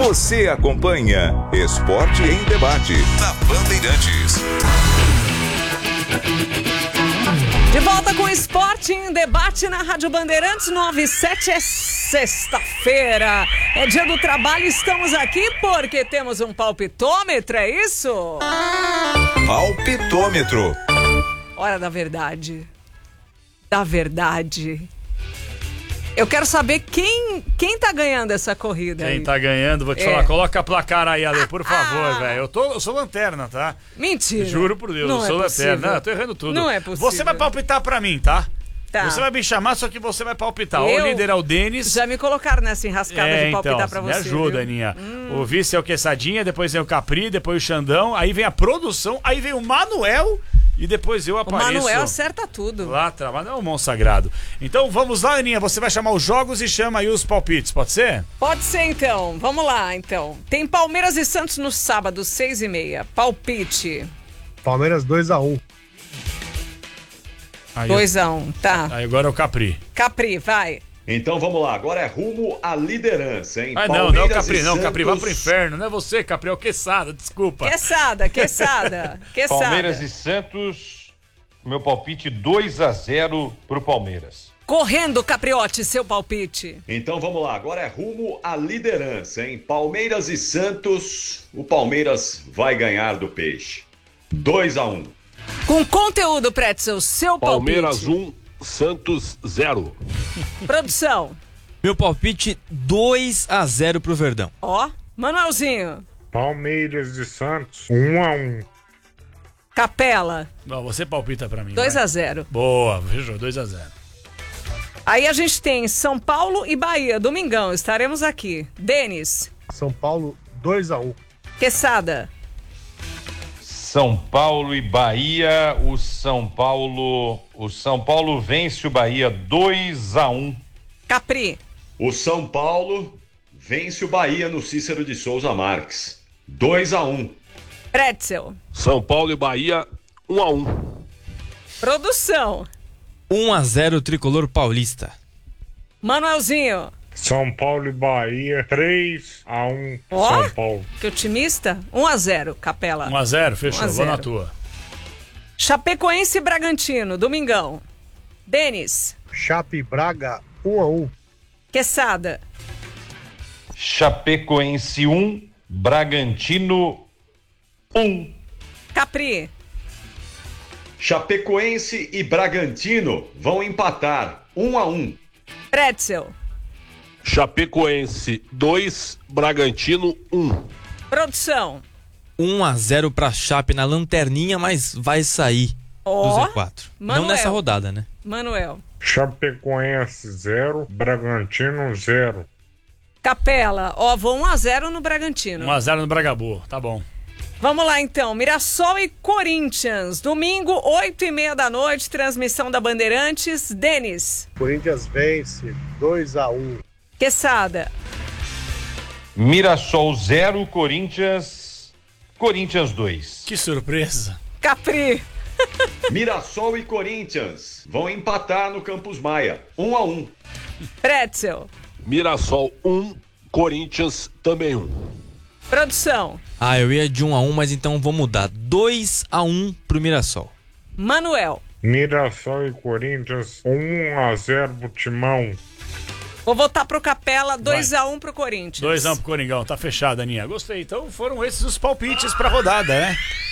Você acompanha Esporte em Debate na Bandeirantes. De volta com Esporte em Debate na Rádio Bandeirantes 97. É sexta-feira, é dia do trabalho. Estamos aqui porque temos um palpitômetro, é isso? Palpitômetro. Hora da verdade. Da verdade. Eu quero saber quem tá ganhando essa corrida. Quem aí. tá ganhando, vou te falar, coloca a placar aí, Ale, por favor, velho. Eu sou lanterna, tá? Mentira. Juro por Deus, Não eu sou é lanterna. possível. Não, eu tô errando tudo. Não é possível. Você vai palpitar pra mim, tá? Tá. Você vai me chamar, só que você vai palpitar. Eu? O líder é o Denis. Já me colocaram nessa enrascada de palpitar então, pra me você. ajuda, viu? Aninha. O vice é o Quesadinha, depois vem o Capri, depois o Xandão, aí vem a produção, aí vem o Manuel e depois eu O apareço. Manuel acerta tudo. Lá atrás, mas não é um monstro sagrado. Então vamos lá, Aninha, você vai chamar os jogos e chama aí os palpites, pode ser? Pode ser então, vamos lá então. Tem Palmeiras e Santos no sábado, 6h30. Palpite. Palmeiras 2-1. Aí, 2-1, tá. Aí agora é o Capri. Capri, vai. Então vamos lá, agora é rumo à liderança, hein? Ah, não é o Capri, e não, Santos. Capri, vai pro inferno, não é você, Capri, é o Quesada, desculpa. Quesada. Palmeiras e Santos, meu palpite 2-0 pro Palmeiras. Correndo, Capriote, seu palpite. Então vamos lá, agora é rumo à liderança, hein? Palmeiras e Santos, o Palmeiras vai ganhar do Peixe. 2-1. Com conteúdo, Pretzel, seu Palmeiras palpite. 1, Santos 0. Produção. Meu palpite 2-0 pro Verdão. Ó, Manuelzinho. Palmeiras e Santos 1-1. Capela, Não, você palpita pra mim. vai. 2-0. Boa, fechou, 2-0. Aí a gente tem São Paulo e Bahia, domingão, estaremos aqui. Denis, São Paulo 2-1. Quesada, São Paulo e Bahia, o São Paulo vence o Bahia 2-1. Capri, O São Paulo vence o Bahia no Cícero de Souza Marques. 2-1. Pretzel, São Paulo e Bahia 1-1. produção. 1-0 Tricolor Paulista. Manuelzinho, São Paulo e Bahia 3-1. Ó. São Paulo. que otimista, 1-0, Capela. 1-0, fechou, 1 a vou na 0. tua. Chapecoense e Bragantino, domingão. Denis, Chape e Braga 1-1. Quesada, Chapecoense 1, Bragantino 1. Capri, Chapecoense e Bragantino vão empatar 1-1. Pretzel, Chapecoense 2, Bragantino 1. produção. 1-0 pra Chape na lanterninha, mas vai sair Ó, do Z4. Não Manuel. nessa rodada, né? Manuel, Chapecoense 0, Bragantino 0. Capela, ó, vou 1-0 no Bragantino. 1-0 no Bragabu, tá bom. Vamos lá então, Mirassol e Corinthians, domingo, 8h30 da noite, transmissão da Bandeirantes. Denis, Corinthians vence 2-1. Quesada, Mirassol 0, Corinthians 2. Que surpresa. Capri, Mirassol e Corinthians vão empatar no Campus Maia. 1-1. Pretzel, Mirassol 1, Corinthians também 1. produção. Ah, eu ia de 1-1, mas então vou mudar. 2-1 pro Mirassol. Manuel, Mirassol e Corinthians 1-0 pro Timão. vou votar pro Capela, 2-1 pro Corinthians. 2-1 pro Coringão, tá fechado, Aninha. Gostei. Então foram esses os palpites pra rodada, né?